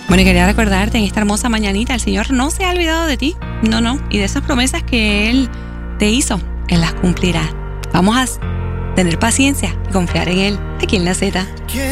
Bueno, y quería recordarte en esta hermosa mañanita, el Señor no se ha olvidado de ti. No. Y de esas promesas que Él te hizo, Él las cumplirá. Vamos a tener paciencia y confiar en Él, aquí en La Z.